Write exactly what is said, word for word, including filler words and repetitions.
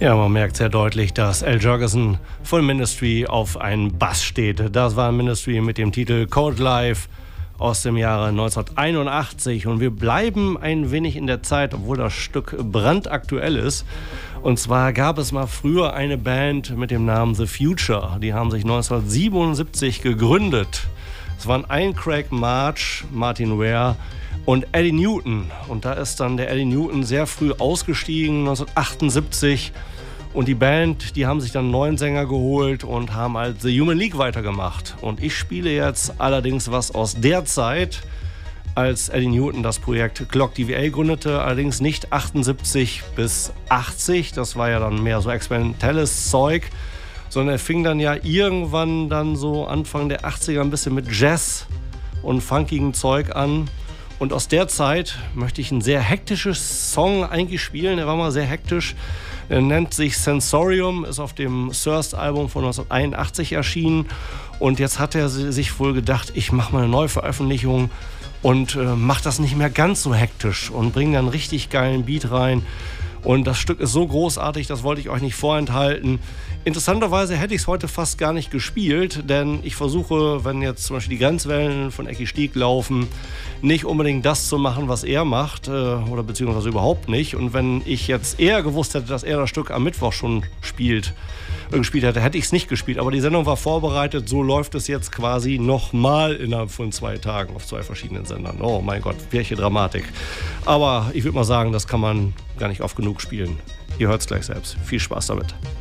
Ja, man merkt sehr deutlich, dass Al Jourgensen von Ministry auf einen Bass steht. Das war Ministry mit dem Titel Cold Life aus dem Jahre neunzehnhunderteinundachtzig. Und wir bleiben ein wenig in der Zeit, obwohl das Stück brandaktuell ist. Und zwar gab es mal früher eine Band mit dem Namen The Future. Die haben sich neunzehnhundertsiebenundsiebzig gegründet. Es waren ein Craig March, Martin Ware und Eddie Newton. Und da ist dann der Eddie Newton sehr früh ausgestiegen, neunzehnhundertachtundsiebzig. Und die Band, die haben sich dann einen neuen Sänger geholt und haben halt The Human League weitergemacht. Und ich spiele jetzt allerdings was aus der Zeit, als Eddie Newton das Projekt Clock D V A gründete. Allerdings nicht achtundsiebzig bis achtzig, das war ja dann mehr so experimentelles Zeug. Sondern er fing dann ja irgendwann dann so Anfang der achtziger ein bisschen mit Jazz und funkigem Zeug an. Und aus der Zeit möchte ich ein sehr hektisches Song eigentlich spielen. Der war mal sehr hektisch. Er nennt sich Sensorium, ist auf dem Thirst-Album von neunzehnhunderteinundachtzig erschienen. Und jetzt hat er sich wohl gedacht, ich mache mal eine Neuveröffentlichung und äh, mache das nicht mehr ganz so hektisch und bringe dann einen richtig geilen Beat rein. Und das Stück ist so großartig, das wollte ich euch nicht vorenthalten. Interessanterweise hätte ich es heute fast gar nicht gespielt, denn ich versuche, wenn jetzt zum Beispiel die Grenzwellen von Ecki Stieg laufen, nicht unbedingt das zu machen, was er macht, äh, oder beziehungsweise überhaupt nicht. Und wenn ich jetzt eher gewusst hätte, dass er das Stück am Mittwoch schon spielt, äh, gespielt hätte, hätte ich es nicht gespielt. Aber die Sendung war vorbereitet, so läuft es jetzt quasi nochmal innerhalb von zwei Tagen auf zwei verschiedenen Sendern. Oh mein Gott, welche Dramatik. Aber ich würde mal sagen, das kann man gar nicht oft genug spielen. Ihr hört es gleich selbst. Viel Spaß damit.